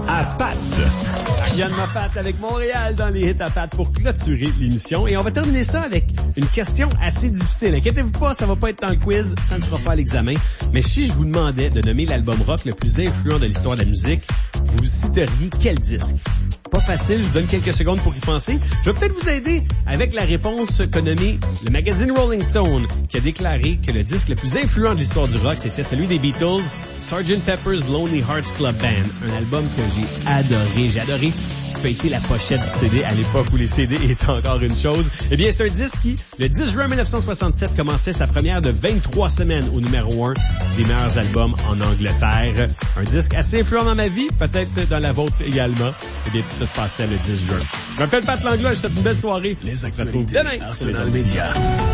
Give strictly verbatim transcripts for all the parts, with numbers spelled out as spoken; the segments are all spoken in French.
à Pat. Yann Moffat avec Montréal dans les hits à Pat pour clôturer l'émission. Et on va terminer ça avec une question assez difficile. Inquiétez-vous pas, ça va pas être dans le quiz, ça ne sera pas à l'examen. Mais si je vous demandais de nommer l'album rock le plus influent de l'histoire de la musique, vous citeriez quel disque? Pas facile, je vous donne quelques secondes pour y penser. Je vais peut-être vous aider avec la réponse qu'a nommée le magazine Rolling Stone, qui a déclaré que le disque le plus influent de l'histoire du rock, c'était celui des Beatles, sergeant Pepper's Lonely Hearts Club Band. Un album que j'ai adoré. J'ai adoré feuilleter la pochette du C D à l'époque où les C D étaient encore une chose. Eh bien, c'est un disque qui, le dix juin mille neuf cent soixante-sept, commençait sa première de vingt-trois semaines au numéro un des meilleurs albums en Angleterre. Un disque assez influent dans ma vie, peut-être dans la vôtre également. Eh bien, tout ça se passait le dix juin. Je m'appelle Pat Langlois, je vous souhaite une belle soirée. Les On se retrouve demain. Arsenal Média.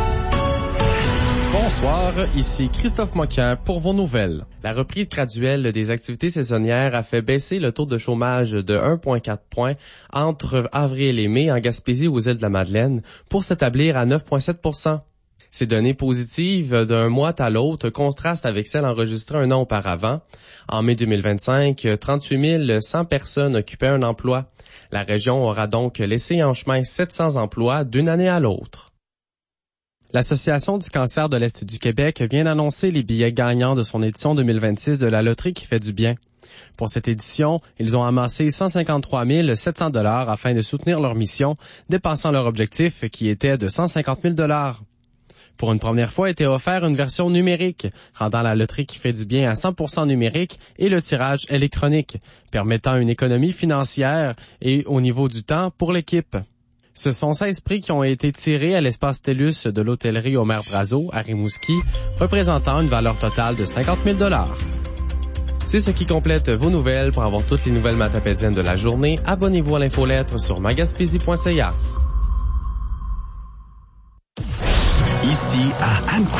Bonsoir, ici Christophe Moquin pour vos nouvelles. La reprise graduelle des activités saisonnières a fait baisser le taux de chômage de un virgule quatre points entre avril et mai en Gaspésie aux îles de la Madeleine pour s'établir à neuf virgule sept pour cent. Ces données positives d'un mois à l'autre contrastent avec celles enregistrées un an auparavant. En mai deux mille vingt-cinq, trente-huit mille cent personnes occupaient un emploi. La région aura donc laissé en chemin sept cents emplois d'une année à l'autre. L'Association du cancer de l'Est du Québec vient d'annoncer les billets gagnants de son édition deux mille vingt-six de la loterie qui fait du bien. Pour cette édition, ils ont amassé cent cinquante-trois mille sept cents dollars afin de soutenir leur mission, dépassant leur objectif qui était de cent cinquante mille dollars. Pour une première fois, a été offert une version numérique, rendant la loterie qui fait du bien à cent pour cent numérique et le tirage électronique, permettant une économie financière et au niveau du temps pour l'équipe. Ce sont seize prix qui ont été tirés à l'espace TELUS de l'hôtellerie Omer Brazo à Rimouski, représentant une valeur totale de cinquante mille dollars. C'est ce qui complète vos nouvelles. Pour avoir toutes les nouvelles matapédiennes de la journée, abonnez-vous à l'infolettre sur magaspésie point c a. Ici à Annequin.